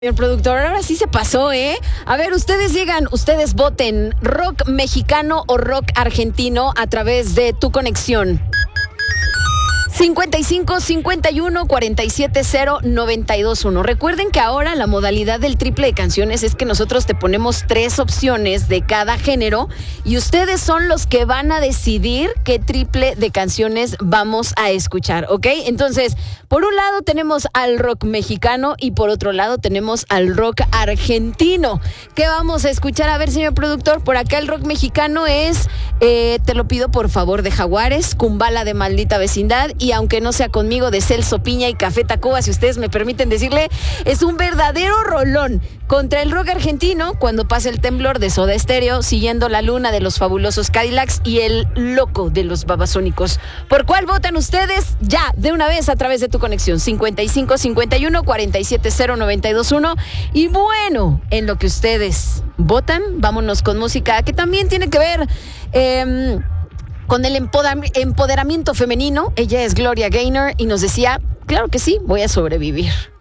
Señor productor, ahora sí se pasó, ¿eh? A ver, ustedes digan, ustedes voten rock mexicano o rock argentino a través de Tu Conexión. 55 51 47 0 92 1. Recuerden que ahora la modalidad del triple de canciones es que nosotros te ponemos 3 opciones de cada género y ustedes son los que van a decidir qué triple de canciones vamos a escuchar, ¿ok? Entonces, por un lado tenemos al rock mexicano y por otro lado tenemos al rock argentino. ¿Qué vamos a escuchar? A ver, señor productor, por acá el rock mexicano es Te lo pido por favor de Jaguares, Kumbala de Maldita Vecindad y Aunque no sea conmigo de Celso Piña y Café Tacuba, si ustedes me permiten decirle, es un verdadero rolón. Contra el rock argentino, Cuando pase el temblor de Soda Stereo, Siguiendo la luna de los Fabulosos Cadillacs y El loco de los Babasónicos. ¿Por cuál votan ustedes? Ya, de una vez a través de Tu Conexión. 55 51 47 0 92 1. Y bueno, en lo que ustedes votan, vámonos con música que también tiene que ver con el empoderamiento femenino. Ella es Gloria Gaynor y nos decía, claro que sí, voy a sobrevivir.